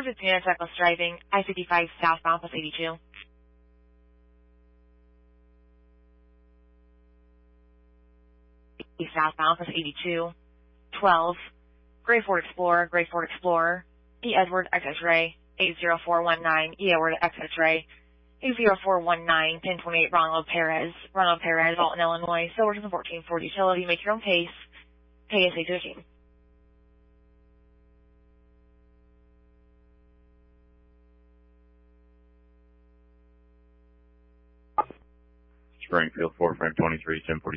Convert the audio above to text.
Virginia Cyclist driving, I-55 southbound plus 82. Southbound plus 82. 12. Gray Ford Explorer, E. Edward X-Ray, 80419, E. Edward X-Ray, 80419, 1028 Ronald Perez, Alton, Illinois, Silverton 14 Ford Utility, make your own pace, pay SA 13. Springfield, 4 frame 23, 1040.